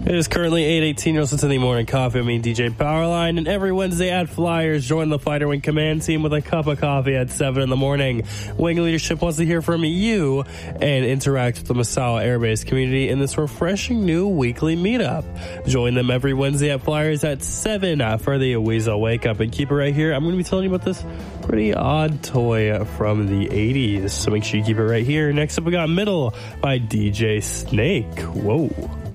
It is currently 8:18. You're listening to the Morning Coffee. I mean, DJ Powerline. And every Wednesday at Flyers, join the Fighter Wing Command Team with a cup of coffee at 7 in the morning. Wing Leadership wants to hear from you and interact with the Massawa Air Base community in this refreshing new weekly meetup. Join them every Wednesday at Flyers at 7 for the Weasel Wake Up. And keep it right here. I'm going to be telling you about this pretty odd toy from the 80s. So make sure you keep it right here. Next up, we got Middle by DJ Snake. Whoa.